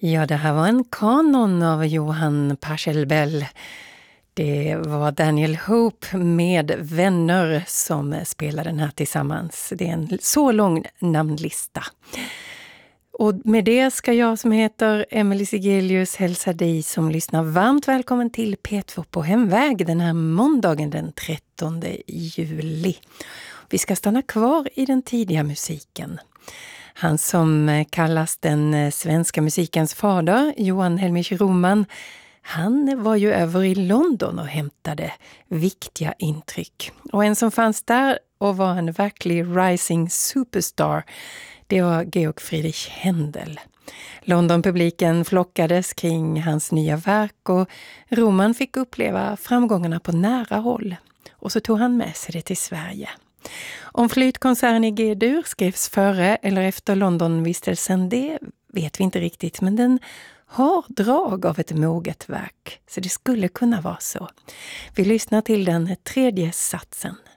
Ja, det här var en kanon av Johann Pachelbel. Det var Daniel Hope med vänner som spelade den här tillsammans. Det är en så lång namnlista. Och med det ska jag som heter Emelie Sigelius hälsa dig som lyssnar varmt välkommen till P2 på hemväg den här måndagen den 13 juli. Vi ska stanna kvar i den tidiga musiken. Han som kallas den svenska musikens fader, Johan Helmich Roman, han var ju över i London och hämtade viktiga intryck. Och en som fanns där och var en verklig rising superstar, det var Georg Friedrich Händel. Londonpubliken flockades kring hans nya verk och Roman fick uppleva framgångarna på nära håll. Och så tog han med sig det till Sverige. Om flytkonserten i G-dur skrevs före eller efter Londonvistelsen, det vet vi inte riktigt, men den har drag av ett moget verk, så det skulle kunna vara så. Vi lyssnar till den tredje satsen.